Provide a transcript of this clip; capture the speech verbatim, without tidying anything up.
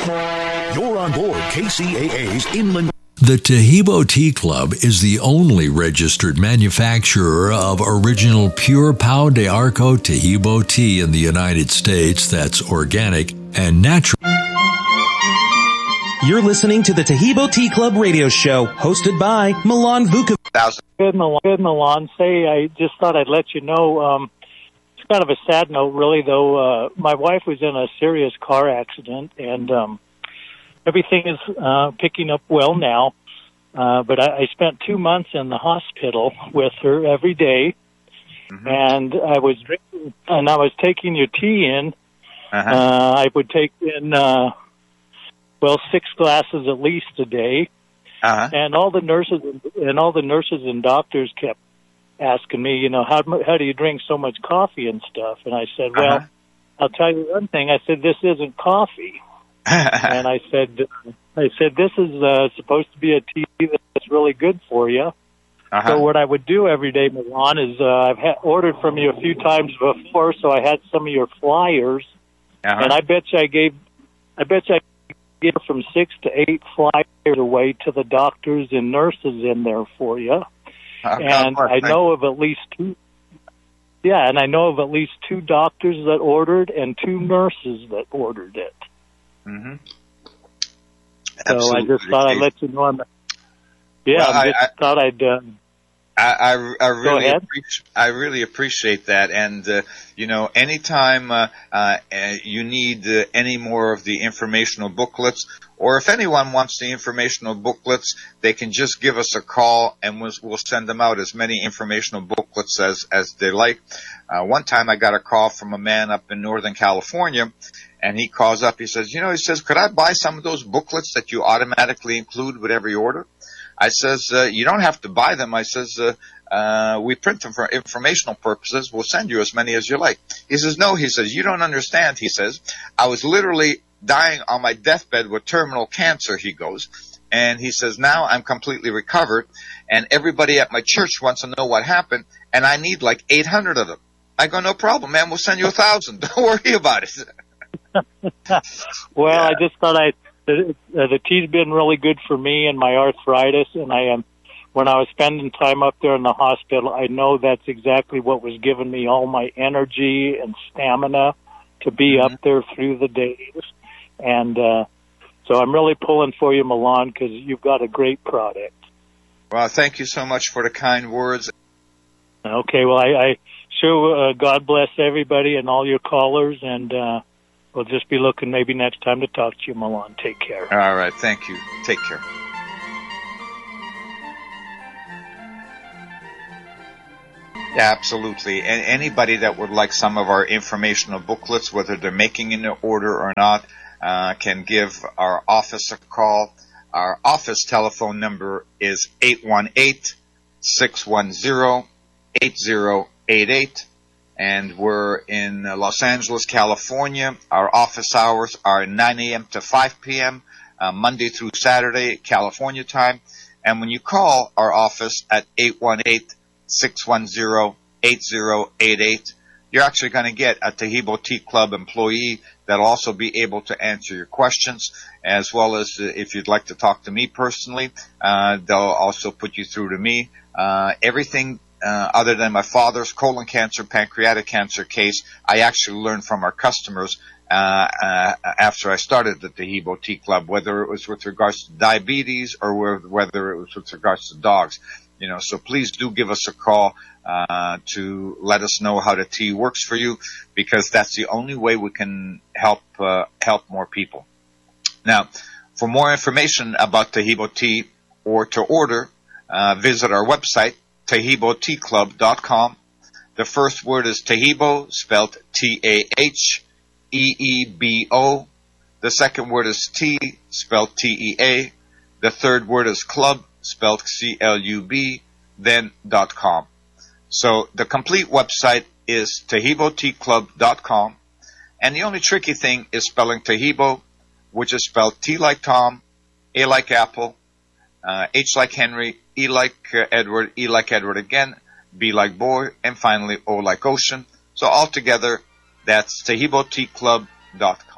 You're on board K C A A's Inland. The Taheebo Tea Club is the only registered manufacturer of original pure Pau de Arco Taheebo tea in the United States that's organic and natural. You're listening to the Taheebo Tea Club radio show, hosted by Milan Vukovic. Good, Milan. Good, Milan. Say, I just thought I'd let you know, um, it's kind of a sad note, really, though. Uh, my wife was in a serious car accident, and um, everything is uh, picking up well now. Uh, but I, I spent two months in the hospital with her every day, mm-hmm. and I was drinking, and I was taking your tea in. Uh-huh. Uh, I would take in, uh, well, six glasses at least a day. Uh-huh. And all the nurses and all the nurses and doctors kept asking me, you know, how how do you drink so much coffee and stuff? And I said, well, uh-huh. I'll tell you one thing. I said, this isn't coffee. And I said, I said, this is uh, supposed to be a tea that's really good for you. Uh-huh. So what I would do every day, Milan, is uh, I've ha- ordered from you a few times before, so I had some of your flyers, uh-huh. and I bet you I gave, I bet you I gave from six to eight flyers away to the doctors and nurses in there for you. Uh, and I know of at least two. Yeah, and I know of at least two doctors that ordered and two nurses that ordered it. Mm-hmm. So Absolutely. I just thought I'd let you know. I'm, yeah, well, I just I, thought I'd. Uh, I, I, I really appreciate, I really appreciate that, and uh, you know, anytime uh, uh, you need uh, any more of the informational booklets, or if anyone wants the informational booklets, they can just give us a call, and we'll, we'll send them out as many informational booklets as as they like. Uh, one time, I got a call from a man up in Northern California. And he calls up, he says, you know, he says, could I buy some of those booklets that you automatically include with every order? I says, uh, you don't have to buy them. I says, uh, uh, we print them for informational purposes. We'll send you as many as you like. He says, no, he says, you don't understand. He says, I was literally dying on my deathbed with terminal cancer, he goes. And he says, now I'm completely recovered. And everybody at my church wants to know what happened. And I need like eight hundred of them. I go, no problem, man. We'll send you a thousand. Don't worry about it. Well, yeah. I just thought I the, uh, the tea's been really good for me and my arthritis, and I am. Um, when I was spending time up there in the hospital, I know that's exactly what was giving me all my energy and stamina to be mm-hmm. up there through the days. And uh, so I'm really pulling for you, Milan, because you've got a great product. Well, thank you so much for the kind words. Okay, well, I, I sure uh, God bless everybody and all your callers, and. Uh, We'll just be looking maybe next time to talk to you, Milan. Take care. All right. Thank you. Take care. Yeah, absolutely. And anybody that would like some of our informational booklets, whether they're making an order or not, uh, can give our office a call. Our office telephone number is eight one eight, six one zero, eight zero eight eight. And we're in Los Angeles, California. Our office hours are nine a.m. to five p.m., uh, Monday through Saturday, California time. And when you call our office at eight one eight, six one zero, eight zero eight eight, you're actually going to get a Taheebo Tea Club employee that'll also be able to answer your questions, as well as uh, if you'd like to talk to me personally, uh, they'll also put you through to me. Uh, everything Uh, other than my father's colon cancer, pancreatic cancer case, I actually learned from our customers uh, uh, after I started the Taheebo Tea Club, whether it was with regards to diabetes or whether it was with regards to dogs. You know, so please do give us a call uh, to let us know how the tea works for you, because that's the only way we can help uh, help more people. Now, for more information about Taheebo Tea or to order, uh, visit our website, Taheebo Tea Club dot com. The first word is Taheebo, spelled T A H E E B O. The second word is tea, spelled T E A. The third word is club, spelled C L U B, then .com. So the complete website is Taheebo Tea Club dot com. And the only tricky thing is spelling Taheebo, which is spelled T like Tom, A like Apple, uh, H like Henry, E like uh, Edward, E like Edward again, B like boy, and finally O like ocean. So altogether, that's Taheebo Tea Club dot com.